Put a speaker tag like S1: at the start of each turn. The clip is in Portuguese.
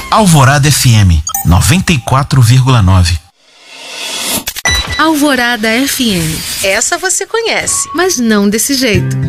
S1: Alvorada FM 94,9.
S2: Alvorada FM. Essa você conhece, mas não desse jeito.